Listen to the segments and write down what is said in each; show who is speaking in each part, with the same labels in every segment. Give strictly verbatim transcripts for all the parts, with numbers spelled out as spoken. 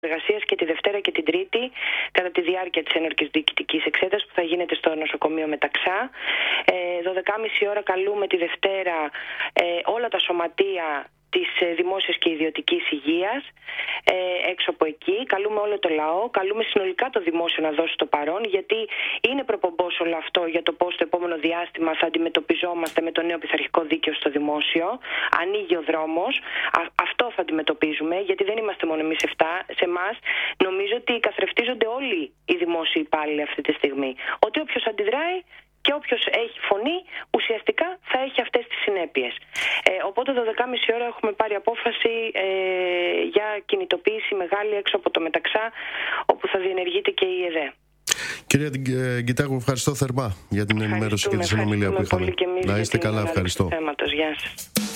Speaker 1: Εργασίας και τη Δευτέρα και την Τρίτη κατά τη διάρκεια της ένορκης διοικητικής εξέτασης που θα γίνεται στο νοσοκομείο Μεταξά. Ε, δώδεκα και μισή ώρα καλούμε τη Δευτέρα ε, όλα τα σωματεία της δημόσιας και ιδιωτικής υγείας ε, έξω από εκεί. Καλούμε όλο το λαό, καλούμε συνολικά το δημόσιο να δώσει το παρόν, γιατί είναι προπομπός όλο αυτό για το πώς το επόμενο διάστημα θα αντιμετωπιζόμαστε με το νέο πειθαρχικό δίκαιο στο δημόσιο. Ανοίγει ο δρόμος, Α, αυτό θα αντιμετωπίζουμε, γιατί δεν είμαστε μόνο εμείς εφτά. Σε εμάς νομίζω ότι καθρεφτίζονται όλοι οι δημόσιοι υπάλληλοι αυτή τη στιγμή. Ότι όποιος αντιδράει και όποιος έχει φωνή ουσιαστικά θα έχει αυτές τις συνέπειες. Ε, οπότε δώδεκα και μισή ώρα έχουμε πάρει απόφαση ε, για κινητοποίηση μεγάλη έξω από το Μεταξά, όπου θα διενεργείται και η ΕΔΕ.
Speaker 2: Κυρία Γκιτάκου, ευχαριστώ θερμά για την ενημέρωση και τη συνομιλία που είχαμε. Να είστε καλά, ευχαριστώ.
Speaker 1: Θέματος. Γεια σας.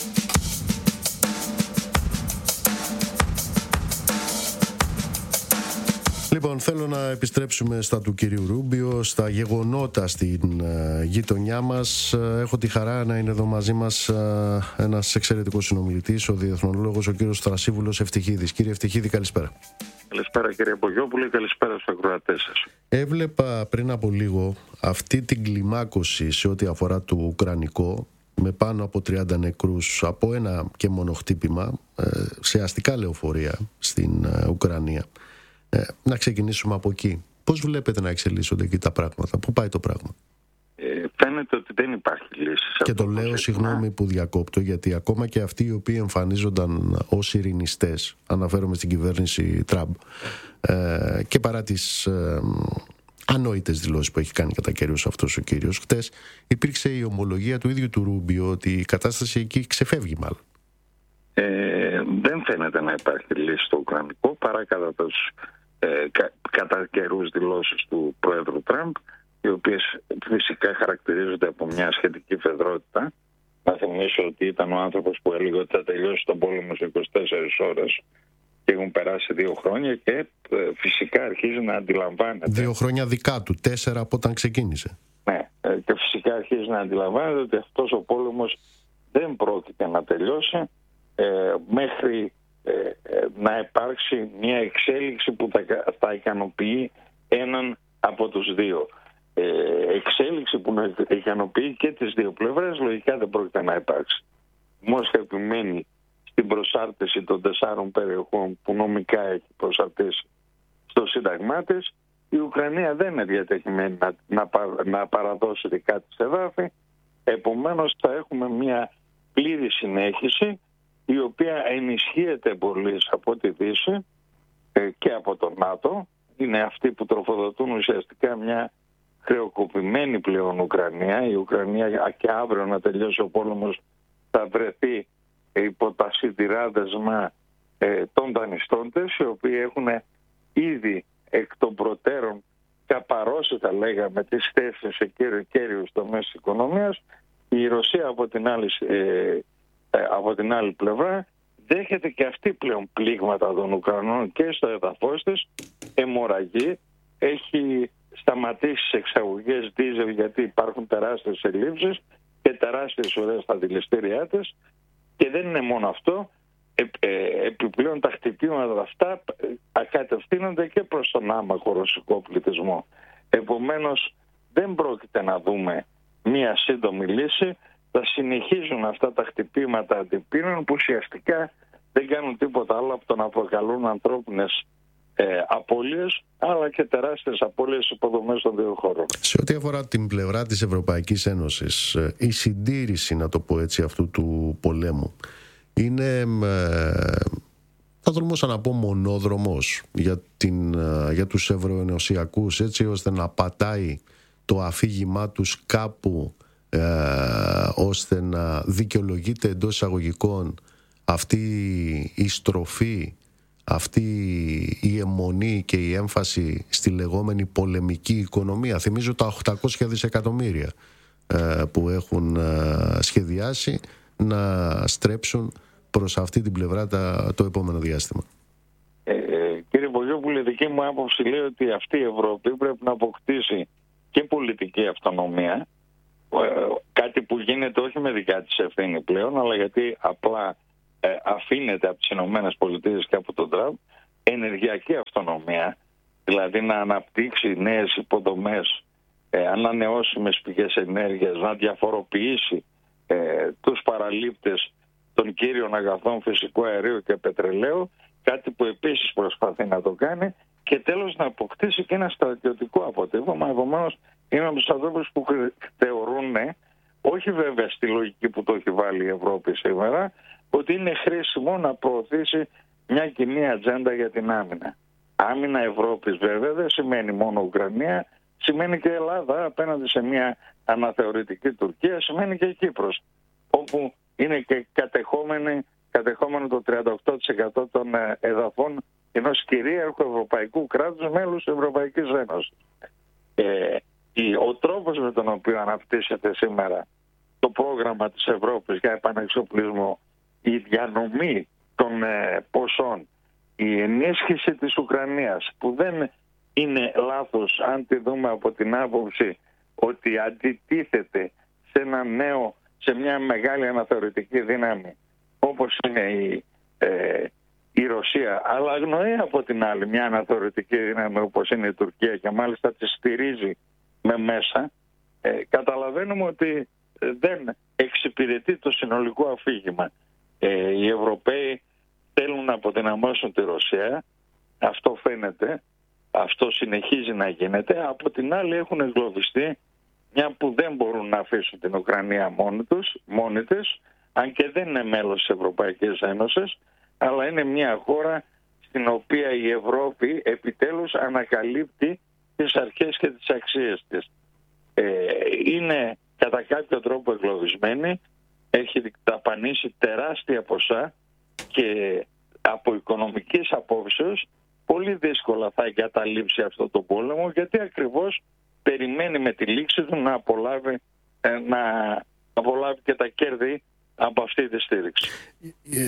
Speaker 2: Λοιπόν, θέλω να επιστρέψουμε στα του κυρίου Ρούμπιο, στα γεγονότα στην uh, γειτονιά μας. Uh, έχω τη χαρά να είναι εδώ μαζί μας uh, ένας εξαιρετικός συνομιλητής, ο διεθνολόγος, ο κύριος Θρασίβουλος Ευτυχίδης. Κύριε Ευτυχίδη, καλησπέρα.
Speaker 3: Καλησπέρα κύριε Πογιόπουλε, καλησπέρα στους ακροατές σας.
Speaker 2: Έβλεπα πριν από λίγο αυτή την κλιμάκωση σε ό,τι αφορά το ουκρανικό, με πάνω από τριάντα νεκρούς από ένα και μόνο χτύπημα σε αστικά λεωφορεία στην Ουκρανία. Ε, να ξεκινήσουμε από εκεί. Πώς βλέπετε να εξελίσσονται εκεί τα πράγματα, πού πάει το πράγμα?
Speaker 3: Ε, φαίνεται ότι δεν υπάρχει λύση.
Speaker 2: Και το λέω, συγγνώμη που διακόπτω, γιατί ακόμα και αυτοί οι οποίοι εμφανίζονταν ως ειρηνιστές, αναφέρομαι στην κυβέρνηση Τραμπ, ε, και παρά τις ε, ανόητες δηλώσεις που έχει κάνει κατά καιρούς αυτός ο κύριος, χτες υπήρξε η ομολογία του ίδιου του Ρούμπιο ότι η κατάσταση εκεί ξεφεύγει μάλλον.
Speaker 3: Ε, δεν φαίνεται να υπάρχει λύση στο Ουκρανικό παρά κατά, τους, ε, κα, κατά καιρούς δηλώσεις του Πρόεδρου Τραμπ, οι οποίες φυσικά χαρακτηρίζονται από μια σχετική φεδρότητα. Να θυμίσω ότι ήταν ο άνθρωπος που έλεγε ότι θα τελειώσει τον πόλεμο σε είκοσι τέσσερις ώρες και έχουν περάσει δύο χρόνια και ε, φυσικά αρχίζει να αντιλαμβάνεται.
Speaker 2: Δύο χρόνια δικά του, τέσσερα από όταν ξεκίνησε.
Speaker 3: Ναι, ε, και φυσικά αρχίζει να αντιλαμβάνεται ότι αυτός ο πόλεμος δεν πρόκειται να τελειώσει ε, μέχρι ε, ε, να υπάρξει μια εξέλιξη που θα, θα ικανοποιεί έναν από τους δύο. Ε, εξέλιξη που να ικανοποιεί και τις δύο πλευρές λογικά δεν πρόκειται να υπάρξει. Μόσχα επιμένει στην προσάρτηση των τεσσάρων περιοχών που νομικά έχει προσαρτήσει στο σύνταγμά της. Η Ουκρανία δεν είναι διατεθειμένη να, να, να παραδώσει δικά της εδάφη. Επομένως θα έχουμε μια πλήρη συνέχιση, η οποία ενισχύεται πολύ από τη Δύση ε, και από το ΝΑΤΟ. Είναι αυτοί που τροφοδοτούν ουσιαστικά μια χρεοκοπημένη πλέον Ουκρανία. Η Ουκρανία και αύριο να τελειώσει ο πόλεμος θα βρεθεί υπό τα σιδηρά δεσμά ε, των δανειστών της, οι οποίοι έχουν ήδη εκ των προτέρων καπαρώσει, θα λέγαμε, τις θέσεις σε κέριους τομείς της οικονομίας. Η Ρωσία από την άλλη, ε, ε, από την άλλη πλευρά δέχεται και αυτή πλέον πλήγματα των Ουκρανών και στο εδαφός της, αιμορραγεί, έχει σταματήσει τις εξαγωγές δίζελ γιατί υπάρχουν τεράστιες ελλείψεις και τεράστιες ουρές στα δηληστήριά της. Και δεν είναι μόνο αυτό, ε, ε, επιπλέον τα χτυπήματα αυτά κατευθύνονται και προς τον άμαχο ρωσικό πληθυσμό. Επομένως δεν πρόκειται να δούμε μία σύντομη λύση. Θα συνεχίζουν αυτά τα χτυπήματα αντιπίνων που ουσιαστικά δεν κάνουν τίποτα άλλο από το να προκαλούν ανθρώπινες ε, απώλειες, αλλά και τεράστιες απώλειες υποδομές των δύο χωρών.
Speaker 2: Σε ό,τι αφορά την πλευρά της Ευρωπαϊκής Ένωσης, η συντήρηση, να το πω έτσι, αυτού του πολέμου είναι, θα τολμούσα να πω, μονόδρομος για, την, για τους ευρωενωσιακούς, έτσι ώστε να πατάει το αφήγημά τους κάπου, ε, ώστε να δικαιολογείται εντός εισαγωγικών αυτή η στροφή, αυτή η αιμονή και η έμφαση στη λεγόμενη πολεμική οικονομία. Θυμίζω τα οκτακόσια δισεκατομμύρια ε, που έχουν ε, σχεδιάσει να στρέψουν προς αυτή την πλευρά τα, το επόμενο διάστημα.
Speaker 3: Ε, κύριε Πογιόπουλε, δική μου άποψη λέει ότι αυτή η Ευρώπη πρέπει να αποκτήσει και πολιτική αυτονομία, ε, κάτι που γίνεται όχι με δικά της ευθύνη πλέον, αλλά γιατί απλά ε, αφήνεται από τις Ηνωμένες Πολιτείες και από τον Τραμπ, ενεργειακή αυτονομία, δηλαδή να αναπτύξει νέες υποδομές, ε, ανανεώσιμες πηγές ενέργειας, να διαφοροποιήσει ε, τους παραλήπτες των κύριων αγαθών φυσικού αερίου και πετρελαίου, κάτι που επίσης προσπαθεί να το κάνει, και τέλος να αποκτήσει και ένα στρατιωτικό αποτύπωμα. Επομένως είναι από τους ανθρώπους που θεωρούν, όχι βέβαια στη λογική που το έχει βάλει η Ευρώπη σήμερα, ότι είναι χρήσιμο να προωθήσει μια κοινή ατζέντα για την άμυνα. Άμυνα Ευρώπης βέβαια δεν σημαίνει μόνο Ουκρανία, σημαίνει και Ελλάδα απέναντι σε μια αναθεωρητική Τουρκία, σημαίνει και Κύπρος, όπου είναι και κατεχόμενη, κατεχόμενο το τριάντα οκτώ τοις εκατό των εδαφών ενός κυρίαρχου ευρωπαϊκού κράτους, μέλους της Ευρωπαϊκής Ένωσης. Ε, ο τρόπος με τον οποίο αναπτύσσεται σήμερα το πρόγραμμα της Ευρώπης για επανεξοπλισμό, η διανομή των ε, ποσών, η ενίσχυση της Ουκρανίας, που δεν είναι λάθος αν τη δούμε από την άποψη ότι αντιτίθεται σε ένα νέο, σε μια μεγάλη αναθεωρητική δύναμη όπως είναι η, ε, η Ρωσία, αλλά αγνοεί από την άλλη μια αναθεωρητική δύναμη όπως είναι η Τουρκία και μάλιστα τη στηρίζει με μέσα, ε, καταλαβαίνουμε ότι δεν εξυπηρετεί το συνολικό αφήγημα. Ε, οι Ευρωπαίοι θέλουν να αποδυναμώσουν τη Ρωσία, αυτό φαίνεται, αυτό συνεχίζει να γίνεται. Από την άλλη έχουν εγκλωβιστεί, μια που δεν μπορούν να αφήσουν την Ουκρανία μόνοι τους, μόνοι της, αν και δεν είναι μέλος της Ευρωπαϊκής Ένωσης, αλλά είναι μια χώρα στην οποία η Ευρώπη επιτέλους ανακαλύπτει τις αρχές και τις αξίες της. Ε, είναι κατά κάποιο τρόπο εγκλωβισμένη, έχει ταπανίσει τεράστια ποσά και από οικονομικής απόψεως πολύ δύσκολα θα εγκαταλείψει αυτό το πόλεμο, γιατί ακριβώς περιμένει με τη λήξη του να απολάβει, να απολάβει και τα κέρδη από αυτή τη στήριξη.
Speaker 2: Ε,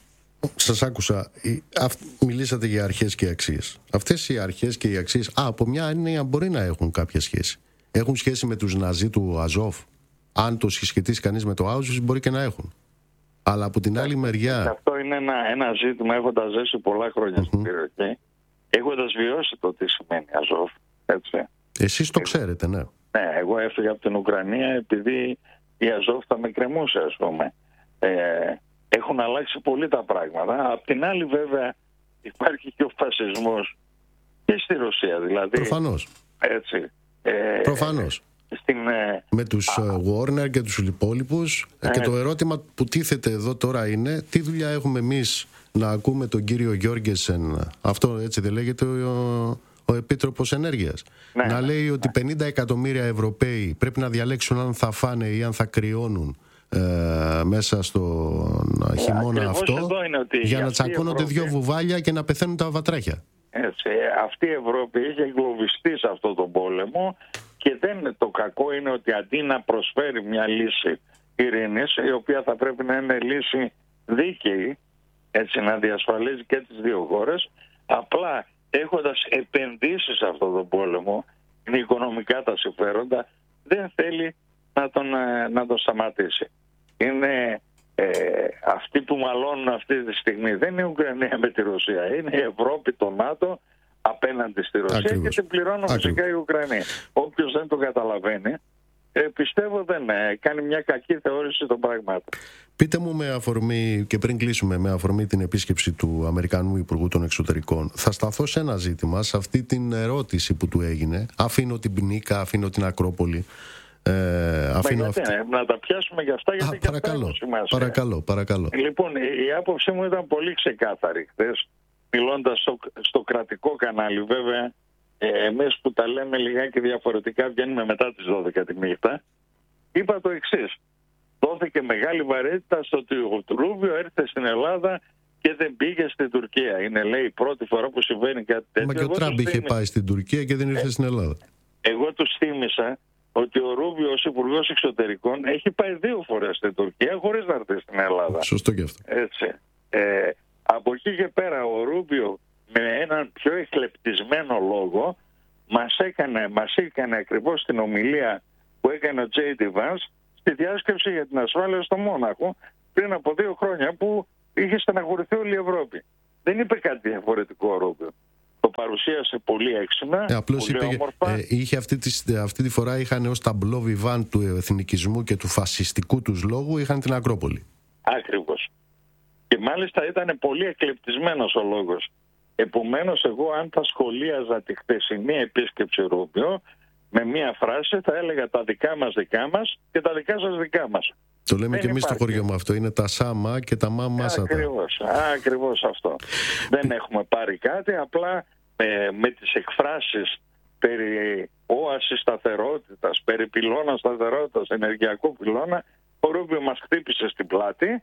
Speaker 2: σας άκουσα, μιλήσατε για αρχές και αξίες. Αυτές οι αρχές και οι αξίες, α, από μια έννοια μπορεί να έχουν κάποια σχέση. Έχουν σχέση με τους Ναζί του Αζόφ. Αν το συσχετίσει κανείς με το Auschwitz μπορεί και να έχουν. Αλλά από την άλλη μεριά...
Speaker 3: Αυτό είναι ένα, ένα ζήτημα, έχοντας ζήσει πολλά χρόνια mm-hmm. στην περιοχή, έχοντας βιώσει το τι σημαίνει Αζόφ. Έτσι.
Speaker 2: Εσείς το εγώ, ξέρετε, ναι.
Speaker 3: Ναι, εγώ έφυγα από την Ουκρανία επειδή η Αζόφ θα με κρεμούσε, ας πούμε. Ε, έχουν αλλάξει πολύ τα πράγματα. Απ' την άλλη βέβαια υπάρχει και ο φασισμός και στη Ρωσία, δηλαδή.
Speaker 2: Προφανώς.
Speaker 3: Έτσι. Ε,
Speaker 2: Προφανώς.
Speaker 3: Στην, ε,
Speaker 2: με τους α, Warner και τους υπόλοιπους ε, και το ερώτημα που τίθεται εδώ τώρα είναι τι δουλειά έχουμε εμείς να ακούμε τον κύριο Γιώργεσεν, αυτό έτσι δεν λέγεται, ο, ο Επίτροπος Ενέργειας, ναι, να λέει ναι. ότι πενήντα εκατομμύρια Ευρωπαίοι πρέπει να διαλέξουν αν θα φάνε ή αν θα κρυώνουν ε, μέσα στον ε, χειμώνα αυτό για να τσακώνονται Ευρώπη... δύο βουβάλια και να πεθαίνουν τα βατράχια.
Speaker 3: Έτσι, αυτή η Ευρώπη έχει εγκλωβιστεί σε αυτό τον πόλεμο και δεν, το κακό είναι ότι αντί να προσφέρει μια λύση ειρήνης, η οποία θα πρέπει να είναι λύση δίκαιη, έτσι να διασφαλίζει και τις δύο χώρες, απλά έχοντας επενδύσει σε αυτό τον πόλεμο, είναι οικονομικά τα συμφέροντα, δεν θέλει να τον, να τον σταματήσει. Είναι ε, αυτοί που μαλώνουν αυτή τη στιγμή, δεν είναι η Ουκρανία με τη Ρωσία, είναι η Ευρώπη, το ΝΑΤΟ απέναντι στη Ρωσία. Ακριβώς. Και την πληρώνουν φυσικά η Ουκρανία. Όποιος δεν το καταλαβαίνει, ε, πιστεύω δεν ε, κάνει μια κακή θεώρηση των πραγμάτων.
Speaker 2: Πείτε μου με αφορμή, και πριν κλείσουμε, με αφορμή την επίσκεψη του Αμερικανού Υπουργού των Εξωτερικών, θα σταθώ σε ένα ζήτημα, σε αυτή την ερώτηση που του έγινε. Αφήνω την Πνίκα, αφήνω την Ακρόπολη. Ε, αφήνω
Speaker 3: γιατί, αυτή... Να τα πιάσουμε για αυτά, γιατί Α, και
Speaker 2: παρακαλώ,
Speaker 3: αυτά έχουν
Speaker 2: παρακαλώ, παρακαλώ.
Speaker 3: Λοιπόν, η άποψή μου ήταν πολύ ξεκάθαρη χθες, μιλώντας στο, στο κρατικό κανάλι. Βέβαια, ε, εμείς που τα λέμε λιγάκι διαφορετικά, βγαίνουμε μετά τις δώδεκα τη νύχτα. Είπα το εξής. Δόθηκε μεγάλη βαρύτητα στο ότι ο Ρούμπιο έρθε στην Ελλάδα και δεν πήγε στην Τουρκία. Είναι, λέει, η πρώτη φορά που συμβαίνει κάτι τέτοιο.
Speaker 2: Μα και ο Τραμπ είχε πάει στην Τουρκία και δεν ήρθε ε, στην Ελλάδα.
Speaker 3: Εγώ τους θύμισα ότι ο Ρούμπιο ως Υπουργός Εξωτερικών έχει πάει δύο φορές στην Τουρκία χωρίς να έρθει στην Ελλάδα.
Speaker 2: Σωστό και αυτό.
Speaker 3: Έτσι. Ε, από εκεί και πέρα ο Ρούμπιο με έναν πιο εκλεπτισμένο λόγο μας έκανε, μας έκανε ακριβώς την ομιλία που έκανε ο Τζέι Ντι Βανς στη διάσκεψη για την ασφάλεια στο Μόναχο πριν από δύο χρόνια, που είχε στεναχωρηθεί όλη η Ευρώπη. δεν είπε κάτι διαφορετικό ο Ρούμπιο. Το παρουσίασε πολύ έξυπνα,
Speaker 2: ε, απλώς
Speaker 3: πολύ
Speaker 2: είπε,
Speaker 3: όμορφα.
Speaker 2: Ε, είχε αυτή, τη, αυτή τη φορά είχαν ως ταμπλό βιβάν του εθνικισμού και του φασιστικού τους λόγου, είχαν την Ακρόπολη.
Speaker 3: Ακριβώς. Και μάλιστα ήταν πολύ εκλεπτισμένος ο λόγος. Επομένως, εγώ αν θα σχολίαζα τη χθεσινή επίσκεψη Ρούμπιο, με μία φράση θα έλεγα τα δικά μας δικά μας και τα δικά σας δικά μας.
Speaker 2: Το λέμε
Speaker 3: δεν
Speaker 2: και εμείς στο χωριό μου αυτό, είναι τα σάμα και τα μάμασατα.
Speaker 3: Ακριβώς, ακριβώς αυτό. Δεν έχουμε πάρει κάτι, απλά ε, με τις εκφράσεις περί όασης σταθερότητας, περί πυλώνα σταθερότητας, ενεργειακού πυλώνα, ο Ρούμπιο μας χτύπησε στην πλάτη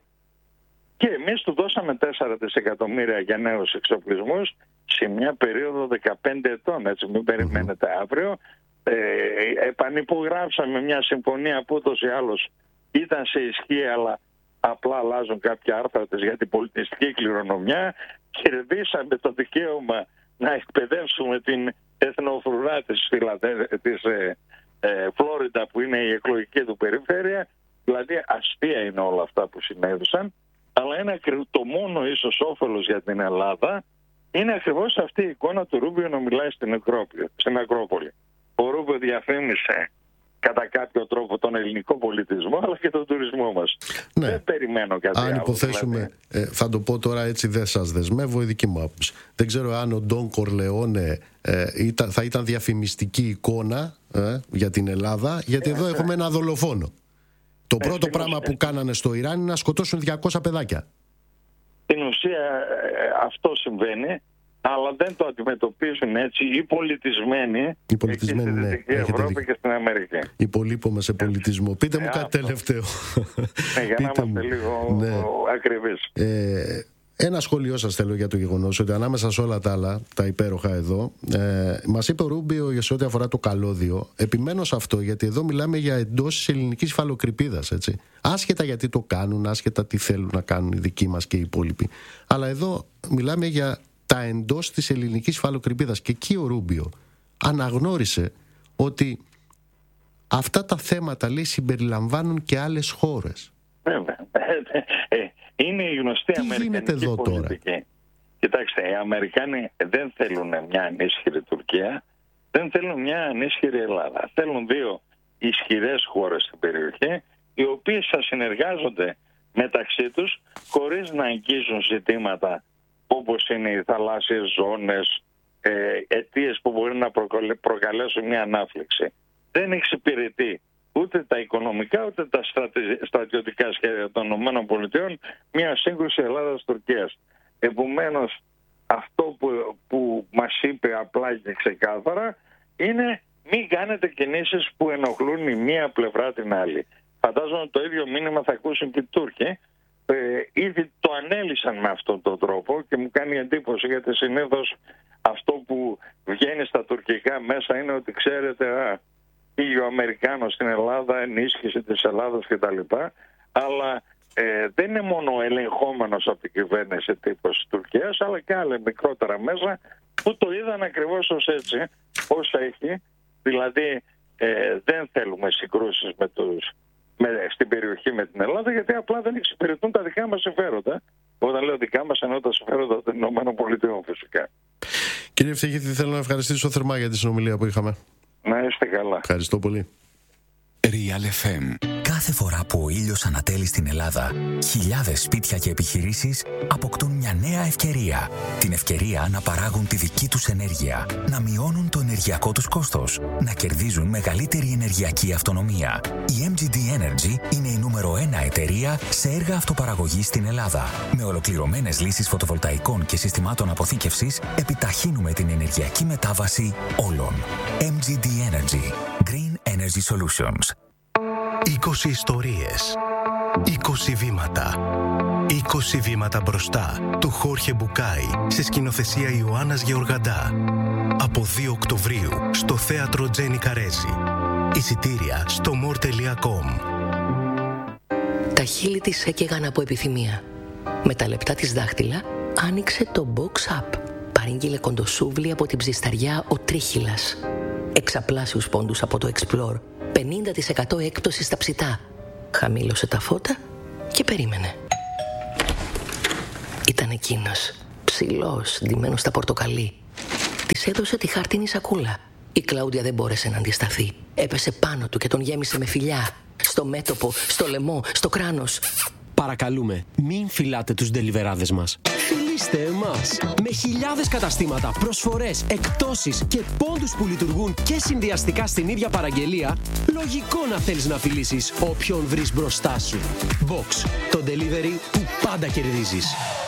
Speaker 3: και εμείς του δώσαμε τέσσερα δισεκατομμύρια για νέους εξοπλισμούς σε μια περίοδο δεκαπέντε ετών, έτσι μην περιμένετε mm-hmm. αύριο. Ε, επανυπογράψαμε μια συμφωνία που ούτως ή άλλως ήταν σε ισχύ, αλλά απλά αλλάζουν κάποια άρθρα της για την πολιτιστική κληρονομιά. Κερδίσαμε το δικαίωμα να εκπαιδεύσουμε την εθνοφρουρά της, της ε, ε, Φλόριντα, που είναι η εκλογική του περιφέρεια. Δηλαδή αστεία είναι όλα αυτά που συνέβησαν, αλλά είναι το μόνο ίσως όφελος για την Ελλάδα είναι ακριβώς αυτή η εικόνα του Ρούμπιο να μιλάει στην Ακρόπολη. Στην Ακρόπολη. Ο Ρούμπιο διαφήμισε κατά κάποιο τρόπο τον ελληνικό πολιτισμό, αλλά και τον τουρισμό μας. Ναι. Δεν περιμένω κάτι άλλο.
Speaker 2: Αν υποθέσουμε, δηλαδή. ε, θα το πω τώρα έτσι, δεν σας δεσμεύω, η δική μου άποψη. Δεν ξέρω αν ο Ντον Κορλεόνε ε, ήταν, θα ήταν διαφημιστική εικόνα ε, για την Ελλάδα, γιατί ε, εδώ ε, έχουμε ένα δολοφόνο. Το ε, πρώτο πράγμα ουσία, που κάνανε στο Ιράν είναι να σκοτώσουν διακόσια παιδάκια.
Speaker 3: Στην ουσία ε, αυτό συμβαίνει, αλλά δεν το αντιμετωπίζουν έτσι οι πολιτισμένοι,
Speaker 2: οι πολιτισμένοι
Speaker 3: εκεί στη
Speaker 2: ναι,
Speaker 3: Δυτική Ευρώπη δει. Και στην Αμερική.
Speaker 2: Υπολείπομαι σε πολιτισμό. Πείτε μου
Speaker 3: ε,
Speaker 2: κάτι τελευταίο.
Speaker 3: Ναι, για να είμαστε λίγο ναι. ακριβείς.
Speaker 2: Ε, ένα σχόλιο σας θέλω για το γεγονός ότι ανάμεσα σε όλα τα άλλα, τα υπέροχα εδώ, ε, μας είπε ο Ρούμπιο σε ό,τι αφορά το καλώδιο. Επιμένω σε αυτό, γιατί εδώ μιλάμε για εντός της ελληνικής υφαλοκρηπίδας, έτσι. Άσχετα γιατί το κάνουν, άσχετα τι θέλουν να κάνουν οι δικοί μας και οι υπόλοιποι. Αλλά εδώ μιλάμε για τα εντός της ελληνικής υφαλοκρηπίδας. Και εκεί ο Ρούμπιο αναγνώρισε ότι αυτά τα θέματα, λέει, συμπεριλαμβάνουν και άλλες χώρες.
Speaker 3: Βέβαια. Είναι η γνωστή
Speaker 2: τι
Speaker 3: αμερικανική
Speaker 2: εδώ
Speaker 3: πολιτική.
Speaker 2: Τώρα?
Speaker 3: Κοιτάξτε, οι Αμερικάνοι δεν θέλουν μια ανίσχυρη Τουρκία, δεν θέλουν μια ανίσχυρη Ελλάδα. Θέλουν δύο ισχυρές χώρες στην περιοχή, οι οποίες θα συνεργάζονται μεταξύ τους χωρίς να αγγίζουν ζητήματα όπως είναι οι θαλάσσιες ζώνες, ε, αιτίες που μπορεί να προκαλέσουν μια ανάφλεξη. Δεν εξυπηρετεί ούτε τα οικονομικά ούτε τα στρατιωτικά σχέδια των ΗΠΑ μια σύγκρουση Ελλάδας-Τουρκίας. Επομένως, αυτό που, που μας είπε απλά και ξεκάθαρα είναι μην κάνετε κινήσεις που ενοχλούν η μία πλευρά την άλλη. Φαντάζομαι το ίδιο μήνυμα θα ακούσουν και οι Τούρκοι. Ε, ήδη το ανέλησαν με αυτόν τον τρόπο και μου κάνει εντύπωση, γιατί συνήθως αυτό που βγαίνει στα τουρκικά μέσα είναι ότι ξέρετε, α, πήγε ο Αμερικάνος στην Ελλάδα, ενίσχυση της Ελλάδας κτλ. Αλλά ε, δεν είναι μόνο ο ελεγχόμενος από την κυβέρνηση τύπος της Τουρκίας, αλλά και άλλα μικρότερα μέσα που το είδαν ακριβώς ως έτσι, όσα έχει. Δηλαδή ε, δεν θέλουμε συγκρούσεις με τους, με, στην περιοχή με την Ελλάδα, γιατί απλά δεν εξυπηρετούν τα δικά μας συμφέροντα. Όταν λέω δικά μας, εννοώ τα συμφέροντα των ΗΠΑ φυσικά.
Speaker 2: Κύριε Ευθυγήτη, θέλω να ευχαριστήσω θερμά για τη συνομιλία που είχαμε.
Speaker 3: Να είστε καλά.
Speaker 2: Ευχαριστώ πολύ.
Speaker 4: Real εφ εμ. Κάθε φορά που ο ήλιος ανατέλει στην Ελλάδα, χιλιάδες σπίτια και επιχειρήσεις αποκτούν μια νέα ευκαιρία. Την ευκαιρία να παράγουν τη δική τους ενέργεια, να μειώνουν το ενεργειακό τους κόστος, να κερδίζουν μεγαλύτερη ενεργειακή αυτονομία. Η εμ τζι ντι Energy είναι η νούμερο ένα εταιρεία σε έργα αυτοπαραγωγής στην Ελλάδα. Με ολοκληρωμένες λύσεις φωτοβολταϊκών και συστημάτων αποθήκευσης, επιταχύνουμε την ενεργειακή μετάβαση όλων. εμ τζι ντι Energy. Green Energy Solutions.
Speaker 5: είκοσι ιστορίες, είκοσι βήματα. είκοσι βήματα μπροστά του Χόρχε Μπουκάη σε σκηνοθεσία Ιωάννας Γεωργαντά. Από δύο Οκτωβρίου στο θέατρο Τζένι Καρέζη. Εισιτήρια στο μορ τελεία κομ.
Speaker 6: Τα χείλη της έκαιγαν από επιθυμία. Με τα λεπτά της δάχτυλα άνοιξε το box up. Παρήγγειλε κοντοσούβλι από την ψισταριά ο Τρίχυλας. Εξαπλάσιους πόντους από το Explore. πενήντα τοις εκατό έκπτωση στα ψητά. Χαμήλωσε τα φώτα και περίμενε. Ήταν εκείνος. ψηλός, ντυμένος στα πορτοκαλί. Της έδωσε τη χάρτινη σακούλα. Η Κλάουντια δεν μπόρεσε να αντισταθεί. Έπεσε πάνω του και τον γέμισε με φιλιά. Στο μέτωπο, στο λαιμό, στο κράνος.
Speaker 7: Παρακαλούμε, μην φυλάτε τους ντελιβεράδες μας. Φιλήστε εμάς. Με χιλιάδες καταστήματα, προσφορές, εκπτώσεις και πόντους που λειτουργούν και συνδυαστικά στην ίδια παραγγελία, λογικό να θέλεις να φιλήσεις όποιον βρεις μπροστά σου. Box, το delivery που πάντα κερδίζεις.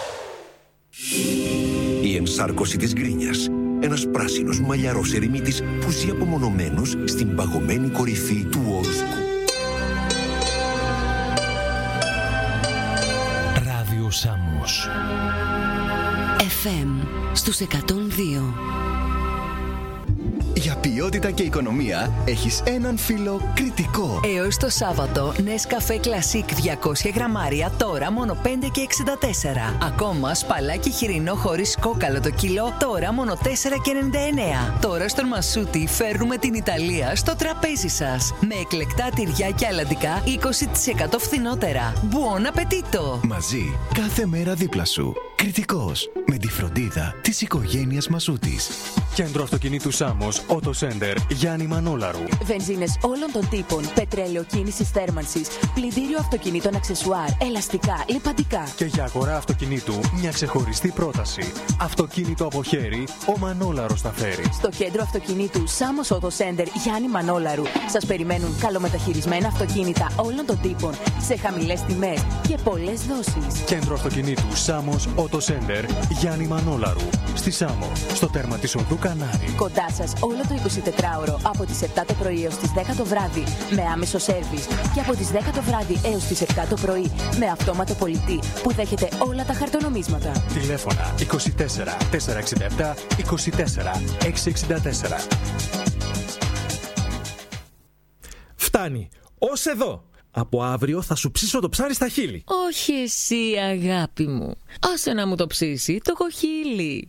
Speaker 8: Η ενσάρκωση της γκρίνιας. Ένας πράσινος μαλλιαρός ερημίτης που ζει απομονωμένος στην παγωμένη κορυφή του Όρσκου.
Speaker 5: Ράδιο Σάμος
Speaker 9: εφ εμ στους εκατόν δύο.
Speaker 10: Για ποιότητα και οικονομία έχεις έναν φίλο Κρητικό.
Speaker 9: Έως το Σάββατο, Nescafé Classic διακόσια γραμμάρια τώρα μόνο πέντε και εξήντα τέσσερα. Ακόμα σπαλάκι χοιρινό χωρίς κόκαλο το κιλό τώρα μόνο τέσσερα και ενενήντα εννέα. Τώρα στον Μασούτη φέρνουμε την Ιταλία στο τραπέζι σας. Με εκλεκτά τυριά και αλαντικά είκοσι τοις εκατό φθηνότερα. Buon appetito!
Speaker 10: Μαζί, κάθε μέρα δίπλα σου. Κρητικός, με τη φροντίδα της οικογένειας Μασούτης.
Speaker 11: Κέντρο αυτοκινήτου Σάμος, Auto Center, Γιάννη Μανόλαρου.
Speaker 12: Βενζίνες όλων των τύπων, πετρέλαιο κίνησης θέρμανσης, πλυντήριο αυτοκινήτων αξεσουάρ, ελαστικά, λιπαντικά.
Speaker 11: Και για αγορά αυτοκινήτου, μια ξεχωριστή πρόταση. Αυτοκίνητο από χέρι, ο Μανόλαρος τα φέρει.
Speaker 12: Στο κέντρο αυτοκινήτου Σάμος Auto Center, Γιάννη Μανόλαρου, σας περιμένουν καλομεταχειρισμένα αυτοκίνητα όλων των τύπων, σε χαμηλές τιμές και πολλές δόσεις.
Speaker 11: Κέντρο αυτοκινήτου Σάμος Auto Center, Γιάννη Μανόλαρου. Στη Σάμο, στο τέρμα της οδού Κανάρη.
Speaker 12: Κοντά σας όλο το εικοσιτετράωρο από τις επτά το πρωί έως τις δέκα το βράδυ με άμεσο σέρβις και από τις δέκα το βράδυ έως τις επτά το πρωί με αυτόματο πολιτή που δέχεται όλα τα χαρτονομίσματα.
Speaker 11: Τηλέφωνα είκοσι τέσσερα τετρακόσια εξήντα επτά είκοσι τέσσερα εξακόσια εξήντα τέσσερα.
Speaker 13: Φτάνει. Ως εδώ. Από αύριο θα σου ψήσω το ψάρι στα χείλη.
Speaker 14: Όχι εσύ, αγάπη μου. Άσε να μου το ψήσει το κοχύλι.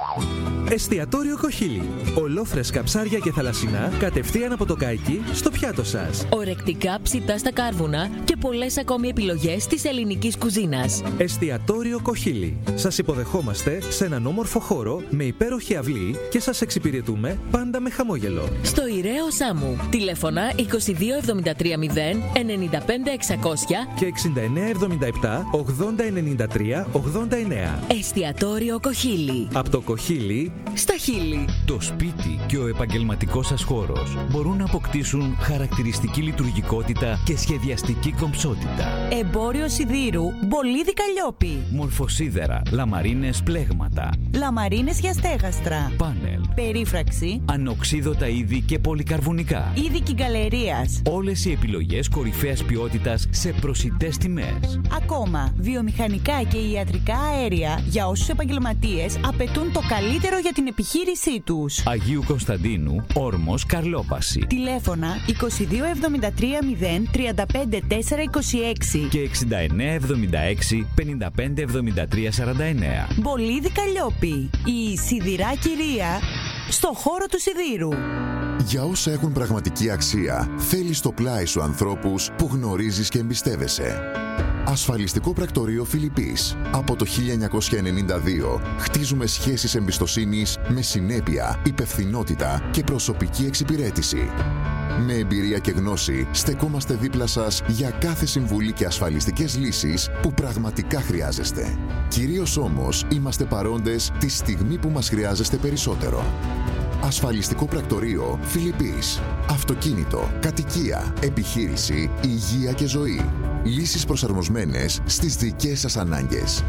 Speaker 13: Εστιατόριο Κοχύλι. Ολόφρεσκα ψάρια και θαλασσινά κατευθείαν από το καϊκί στο πιάτο σας.
Speaker 14: Ορεκτικά ψητά στα κάρβουνα και πολλές ακόμη επιλογές της ελληνικής κουζίνας.
Speaker 13: Εστιατόριο Κοχύλι. Σας υποδεχόμαστε σε έναν όμορφο χώρο με υπέροχη αυλή και σας εξυπηρετούμε πάντα με χαμόγελο.
Speaker 14: Στο Ιραίο Σάμου. Τηλέφωνα είκοσι δύο εβδομήντα τρία μηδέν ενενήντα πέντε εξακόσια
Speaker 13: και εξήντα εννέα εβδομήντα επτά ογδόντα ενενήντα τρία ογδόντα εννέα.
Speaker 14: Εστιατόριο Κοχύλι.
Speaker 13: Από το Κοχύλι
Speaker 14: στα χείλη.
Speaker 4: Το σπίτι και ο επαγγελματικός σας χώρος μπορούν να αποκτήσουν χαρακτηριστική λειτουργικότητα και σχεδιαστική κομψότητα.
Speaker 15: Εμπόριο σιδήρου Μπολίδι Καλλιόπη.
Speaker 4: Μορφοσίδερα, λαμαρίνες πλέγματα,
Speaker 15: λαμαρίνες για στέγαστρα,
Speaker 4: πάνελ,
Speaker 15: περίφραξη,
Speaker 4: ανοξίδωτα είδη και πολυκαρβουνικά,
Speaker 15: είδη κυγκαλερίας.
Speaker 4: Όλες οι επιλογές κορυφαίας ποιότητας σε προσιτές τιμές.
Speaker 15: Ακόμα, βιομηχανικά και ιατρικά αέρια για όσους επαγγελματίες απαιτούν το καλύτερο για την επιχείρησή τους.
Speaker 4: Αγίου Κωνσταντίνου, Όρμος, Καρλόπαση.
Speaker 15: Τηλέφωνα είκοσι δύο εβδομήντα τρία μηδέν τριάντα πέντε τέσσερα είκοσι έξι
Speaker 4: και εξήντα εννέα εβδομήντα έξι πενήντα πέντε εβδομήντα τρία σαράντα εννέα.
Speaker 15: Μπολίδι Καλλιόπη. Η σιδηρά κυρία στο χώρο του σιδήρου.
Speaker 16: Για όσα έχουν πραγματική αξία, θέλεις στο πλάι σου ανθρώπους που γνωρίζεις και εμπιστεύεσαι. Ασφαλιστικό πρακτορείο Φιλιππής. Από το χίλια εννιακόσια ενενήντα δύο χτίζουμε σχέσεις εμπιστοσύνης με συνέπεια, υπευθυνότητα και προσωπική εξυπηρέτηση. Με εμπειρία και γνώση στεκόμαστε δίπλα σας για κάθε συμβουλή και ασφαλιστικές λύσεις που πραγματικά χρειάζεστε. Κυρίως όμως είμαστε παρόντες τη στιγμή που μας χρειάζεστε περισσότερο. Ασφαλιστικό πρακτορείο Φιλιππής. Αυτοκίνητο, κατοικία, επιχείρηση, υγεία και ζωή. Λύσεις προσαρμοσμένες στις δικές σας ανάγκες.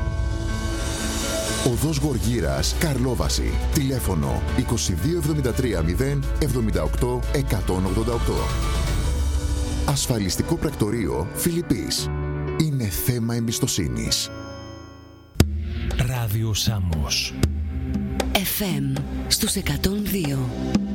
Speaker 16: Οδός Γοργύρας, Καρλόβαση. Τηλέφωνο είκοσι δύο εβδομήντα τρία μηδέν εβδομήντα οκτώ εκατόν ογδόντα οκτώ. Ασφαλιστικό πρακτορείο Φιλιππής. Είναι θέμα εμπιστοσύνης.
Speaker 5: Ράδιο Σάμος
Speaker 9: εφ εμ στους εκατόν δύο.